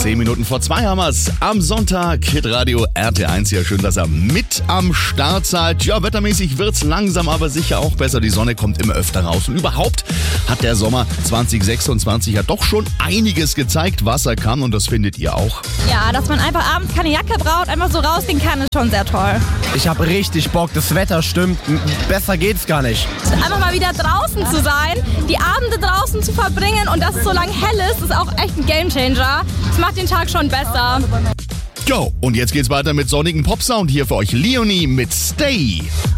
10 Minuten vor 2 haben wir's. Am Sonntag, Hitradio RT1. Ja, schön, dass ihr mit am Start seid. Ja, wettermäßig wird's langsam, aber sicher auch besser. Die Sonne kommt immer öfter raus. Und überhaupt hat der Sommer 2026 ja doch schon einiges gezeigt, was er kann. Und das findet ihr auch. Ja, dass man einfach abends keine Jacke braucht, einfach so rausgehen kann, ist schon sehr toll. Ich habe richtig Bock, das Wetter stimmt. Besser geht's gar nicht. Einfach mal wieder draußen zu sein, die Abende draußen zu verbringen und dass es so lange hell ist auch echt ein Gamechanger. Das macht den Tag schon besser. Jo, und jetzt geht's weiter mit sonnigen Popsound hier für euch. Leonie mit Stay.